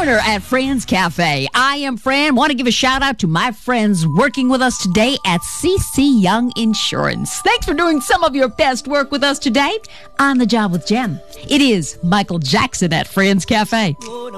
winner at Fran's Cafe. I am Fran. Want to give a shout out to my friends working with us today at CC Young Insurance. Thanks for doing some of your best work with us today on The Job with Jen. It is Michael Jackson at Fran's Cafe.